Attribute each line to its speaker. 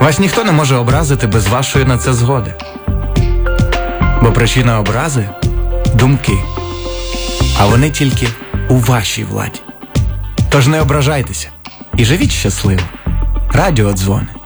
Speaker 1: Вас ніхто не може образити без вашої на це згоди. Бо причина образи – думки. А вони тільки у вашій владі. Тож не ображайтеся і живіть щасливо. Радіодзвони.